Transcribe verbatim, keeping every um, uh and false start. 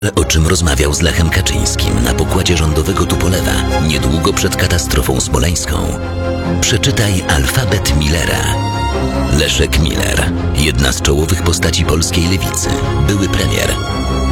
O czym rozmawiał z Lechem Kaczyńskim na pokładzie rządowego Tupolewa niedługo przed katastrofą smoleńską. Przeczytaj alfabet Millera. Leszek Miller, jedna z czołowych postaci polskiej lewicy, były premier.